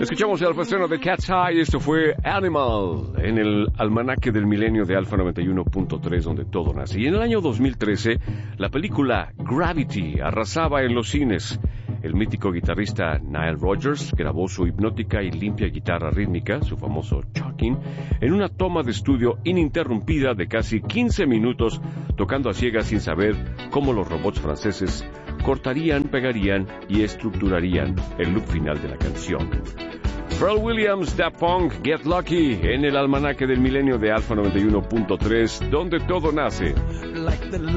Escuchamos el estreno de Cat's Eye. Esto fue Animal en el almanaque del milenio de Alfa 91.3, donde todo nace. Y en el año 2013, la película Gravity arrasaba en los cines. El mítico guitarrista Nile Rodgers grabó su hipnótica y limpia guitarra rítmica, su famoso chucking, en una toma de estudio ininterrumpida de casi 15 minutos, tocando a ciegas sin saber cómo los robots franceses cortarían, pegarían y estructurarían el loop final de la canción. Pharrell Williams, Daft Punk, Get Lucky, en el almanaque del milenio de Alfa 91.3, donde todo nace.